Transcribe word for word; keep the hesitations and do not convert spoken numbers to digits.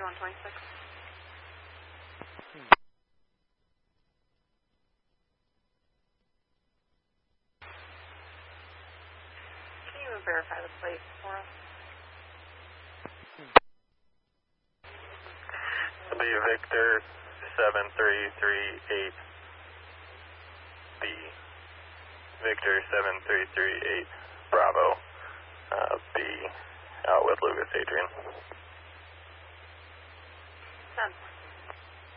one twenty-six. Can you verify the plate for us? It'll be Victor seven three three eight B. Victor seven three three eight Bravo uh, B. Out with Lucas Adrian. Done.